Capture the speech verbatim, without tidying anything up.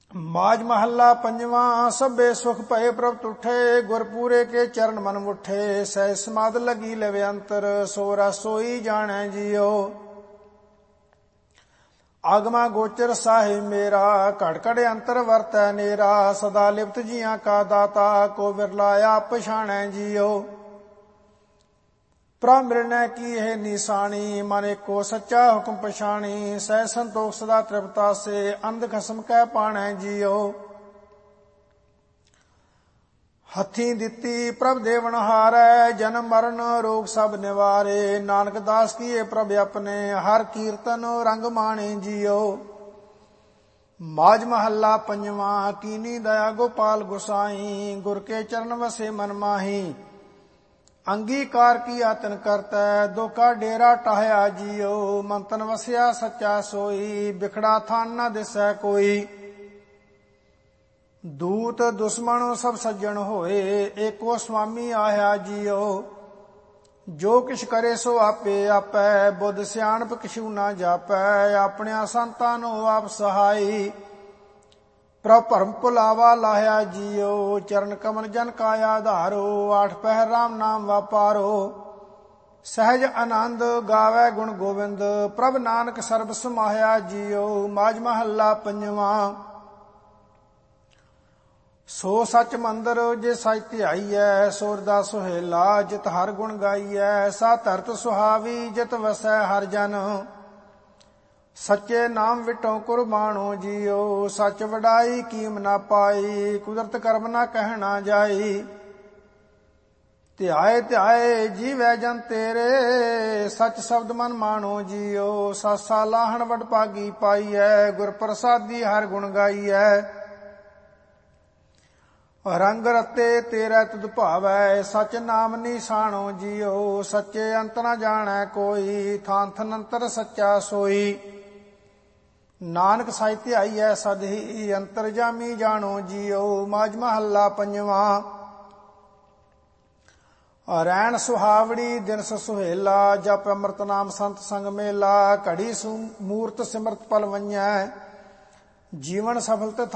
ਮਾਝ ਮਹੱਲਾ ਪੰਜਵਾਂ। ਸਭੇ ਸੁਖ ਭਏ ਪ੍ਰਭ ਤੁਠੇ, ਗੁਰਪੂਰੇ ਕੇ ਚਰਨ ਮਨ ਮੁਠੇ। ਸਹਿ ਸਮਾਧ ਲਗੀ ਲਵੇ ਅੰਤਰ, ਸੋ ਰਸ ਸੋਈ ਜਾਣੈ ਜੀਓ। ਆਗਮਾ ਗੋਚਰ ਸਾਹਿਬ ਮੇਰਾ, ਘੜ ਘੜ ਅੰਤਰ ਵਰਤੈ ਨੇਰਾ। ਸਦਾ ਲਿਪਤ ਜੀਆਂ ਕਾ ਦਾਤਾ, ਕੋ ਬਿਰਲਾ ਆਪ ਪਛਾਣੈ ਜੀਓ। ਪ੍ਰਭ ਮਿਲਣੈ ਕੀ ਇਹ ਨਿਸ਼ਾਨੀ, ਮਨ ਏਕੋ ਸੱਚਾ ਹੁਕਮ ਪਛਾਣੀ। ਸਹਿ ਸੰਤੋਖ ਸਦਾ ਤ੍ਰਿਪਤਾ ਸੇ, ਅੰਧ ਖਸਮ ਕੈ ਪਾਣੈ ਜੀਓ। ਹੱਥੀਂ ਦਿੱਤੀ ਪ੍ਰਭ ਦੇਵਨ ਹਾਰੈ, ਜਨਮ ਮਰਨ ਰੋਗ ਸਭ ਨਿਵਾਰੇ। ਨਾਨਕ ਦਾਸ ਕੀਏ ਪ੍ਰਭ ਆਪਣੇ, ਹਰ ਕੀਰਤਨ ਰੰਗ ਮਾਣੇ ਜੀਓ। ਮਾਝ ਮਹੱਲਾ ਪੰਜਵਾਂ। ਕੀਨੀ ਦਇਆ ਗੋਪਾਲ ਗੁਸਾਈ, ਗੁਰ ਕੇ ਚਰਨ ਵਸੇ ਮਨ ਮਾਹੀ। ਅੰਗੀਕਾਰ ਕੀ ਆਤਨ ਕਰਤੈ, ਦੋਖਾ ਡੇਰਾ ਟਾਹਿਆ ਜੀਓ। ਮੰਤਨ ਵਸਿਆ ਸੱਚਾ ਸੋਈ, ਬਿਖੜਾ ਥਾਨ ਨਾ ਦਿਸੈ ਕੋਈ। ਦੂਤ ਦੁਸ਼ਮਣ ਸਭ ਸੱਜਣ ਹੋਏ, ਏਕੋ ਸੁਆਮੀ ਆਇਆ ਜੀਓ। ਜੋ ਕਿਛ ਕਰੇ ਸੋ ਆਪੇ ਆਪੈ, ਬੁੱਧ ਸਿਆਣਪ ਕਿਛੂ ਨਾ ਜਾਪੈ। ਆਪਣਿਆਂ ਸੰਤਾਂ ਨੂੰ ਆਪ ਸਹਾਈ, ਪ੍ਰਭ ਭਰਮ ਭੁਲਾਵਾ ਲਾਹਿਆ ਜੀਓ। ਚਰਨ ਕਮਲ ਜਨ ਕਾ ਆਧਾਰੋ, ਆਠ ਪਹਿਰ ਰਾਮ ਨਾਮ ਵਾਪਾਰੋ। ਸਹਿਜ ਆਨੰਦ ਗਾਵੈ ਗੁਣ ਗੋਬਿੰਦ, ਪ੍ਰਭ ਨਾਨਕ ਸਰਬ ਸਮਾਹਿਆ ਜੀਓ। ਮਾਝ ਮਹੱਲਾ ਪੰਜਵਾਂ। ਸੋ ਸੱਚ ਮੰਦਰ ਜੇ ਸੱਚ ਧਿਆਈਐ, ਸੋਰ ਦਾ ਸੁਹੇਲਾ ਜਿਤ ਹਰ ਗੁਣ ਗਾਈਐ। ਸਾ ਧਰਤ ਸੁਹਾਵੀ ਜਿਤ ਵਸੈ ਹਰ ਜਨ, ਸੱਚੇ ਨਾਮ ਵਿਟੋ ਕੁਰਬਾਨੋ ਜੀਓ। ਸੱਚ ਵਡਾਈ ਕੀਮ ਨਾ ਪਾਈ, ਕੁਦਰਤ ਕਰਮ ਨਾ ਕਹਿਣਾ ਜਾਈ। ਧਿਆਏ ਧਿਆਏ ਜੀਵੈ ਜਨ ਤੇਰੇ, ਸੱਚ ਸ਼ਬਦ ਮਨ ਮਾਣੋ ਜੀਓ। ਸਾਸਾ ਲਾਹਣ ਵਡ ਭਾਗੀ ਪਾਈਐ, ਗੁਰ ਪ੍ਰਸਾਦੀ ਹਰ ਗੁਣ ਗਾਈਐ। ਰੰਗ ਰਤੇ ਤੇਰਾ ਤੁਧ ਭਾਵੈ, ਸਚ ਨਾਮ ਨਿਸ਼ਾਨੋ ਜੀਓ। ਸੱਚੇ ਅੰਤ ਨਾ ਜਾਣੈ ਕੋਈ, ਥਾਨ ਥਨ ਅੰਤਰ ਸੱਚਾ ਸੋਈ। ਨਾਨਕ ਸਾਈ ਧਿਆਈਐ ਸਦ ਹੀ, ਅੰਤਰ ਜਾਮੀ ਜਾਣੋ ਜੀਓ। ਮਾਝ ਮਹੱਲਾ ਪੰਜਵਾਂ। ਰੈਣ ਸੁਹਾਵੜੀ ਦਿਨਸ ਸੁਹੇਲਾ, ਜਪ ਅੰਮ੍ਰਿਤ ਨਾਮ ਸੰਤ ਸੰਗ ਮੇਲਾ। ਘੜੀ ਮੂਰਤ ਸਿਮਰਤ ਪਲ ਵੰਜੈ, ਜੀਵਨ ਸਫਲ ਤੇ